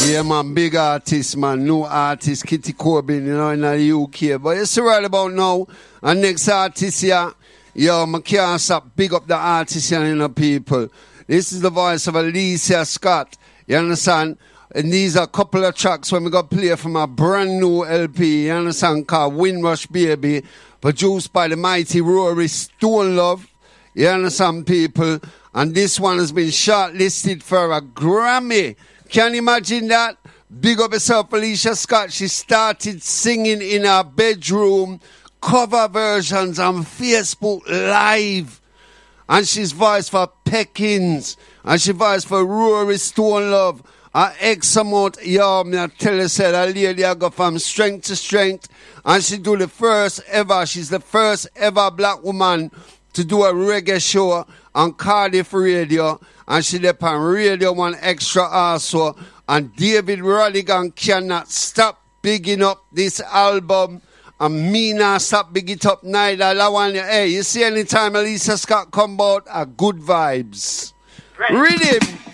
Yeah, man, big artist, man, new artist, Kitty Corbin, you know, in the UK. But you see right about now, and next artist here, yo, I can't stop big up the artist here, you know, people. This is the voice of Alicia Scott, you understand? And these are a couple of tracks when we got play from a brand new LP, you understand, called Windrush Baby, produced by the mighty Rory Stone Love, you understand, people? And this one has been shortlisted for a Grammy. Can you imagine that? Big up yourself, Alicia Scott. She started singing in her bedroom, cover versions on Facebook Live. And she's voiced for Peckins. And she voiced for Rory Stone Love. Her ex-amount, yo, me I tell you, said that lady I go from strength to strength. And she do the first ever, she's the first ever black woman to do a reggae show on Cardiff Radio. And she did on Radio 1 Extra also. And David Rodigan cannot stop bigging up this album. And me not stop big it up neither. That one, hey, you see anytime Alicia Scott come out, good vibes. Right. Read him.